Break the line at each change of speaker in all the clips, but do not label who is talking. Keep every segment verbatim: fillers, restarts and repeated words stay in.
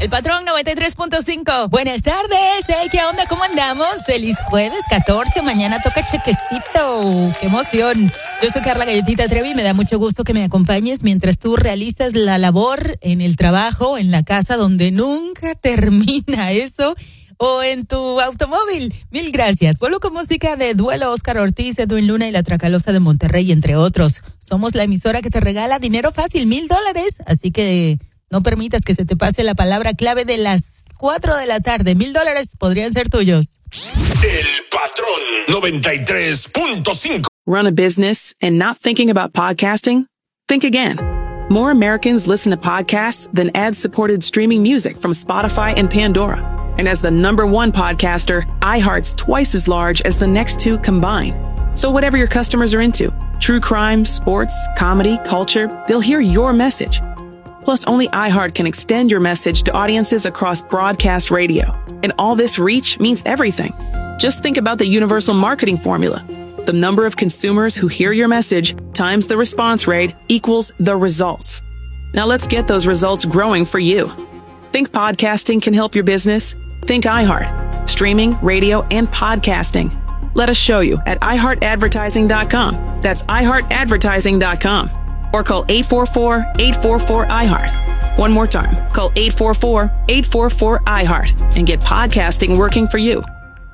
El Patrón noventa y tres punto cinco. Buenas tardes, ¿eh? ¿Qué onda? ¿Cómo andamos? Feliz jueves catorce, mañana toca chequecito. ¡Qué emoción! Yo soy Carla Galletita Trevi y me da mucho gusto que me acompañes mientras tú realizas la labor en el trabajo, en la casa, donde nunca termina eso, o en tu automóvil. Mil gracias. Vuelvo con música de Duelo, Oscar Ortiz, Edwin Luna y La Tracalosa de Monterrey, entre otros. Somos la emisora que te regala dinero fácil, mil dólares, así que no permitas que se te pase la palabra clave de las cuatro de la tarde. Mil dólares podrían ser tuyos.
El Patrón noventa y tres punto cinco.
Run a business and not thinking about podcasting? Think again. More Americans listen to podcasts than ad-supported streaming music from Spotify and Pandora. And as the number one podcaster, iHeart's twice as large as the next two combined. So whatever your customers are into, true crime, sports, comedy, culture, they'll hear your message. Plus, only iHeart can extend your message to audiences across broadcast radio. And all this reach means everything. Just think about the universal marketing formula. The number of consumers who hear your message times the response rate equals the results. Now let's get those results growing for you. Think podcasting can help your business? Think iHeart. Streaming, radio, and podcasting. Let us show you at i heart advertising dot com. That's i heart advertising dot com. Or call eight four four, eight four four, I heart. One more time. Call eight four four, eight four four, I heart and get podcasting working for you.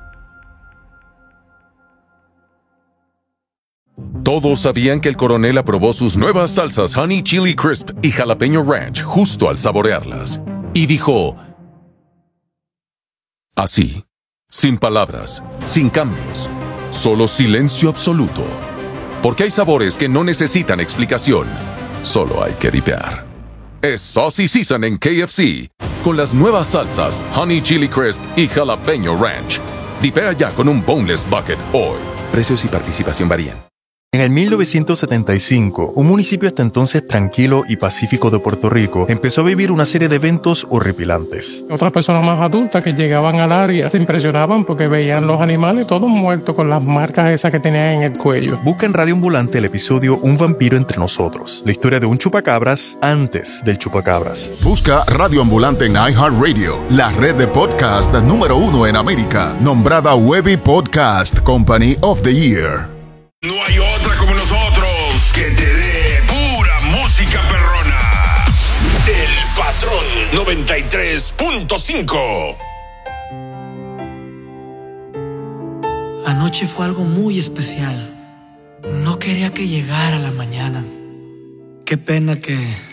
Todos sabían que el coronel aprobó sus nuevas salsas Honey Chili Crisp y Jalapeño Ranch justo al saborearlas. Y dijo, así, sin palabras, sin cambios, solo silencio absoluto. Porque hay sabores que no necesitan explicación, solo hay que dipear. Es Saucy Season en K F C, con las nuevas salsas Honey Chili Crisp y Jalapeño Ranch. Dipea ya con un Boneless Bucket hoy. Precios y participación varían.
En el mil novecientos setenta y cinco, un municipio hasta entonces tranquilo y pacífico de Puerto Rico empezó a vivir una serie de eventos horripilantes.
Otras personas más adultas que llegaban al área se impresionaban porque veían los animales todos muertos con las marcas esas que tenían en el cuello.
Busca en Radio Ambulante el episodio Un vampiro entre nosotros, la historia de un chupacabras antes del chupacabras.
Busca Radio Ambulante en iHeartRadio, la red de podcast número uno en América, nombrada Webby Podcast Company of the Year.
No hay otra como nosotros que te dé pura música perrona. El Patrón noventa y tres punto cinco.
Anoche fue algo muy especial. No quería que llegara la mañana. Qué pena que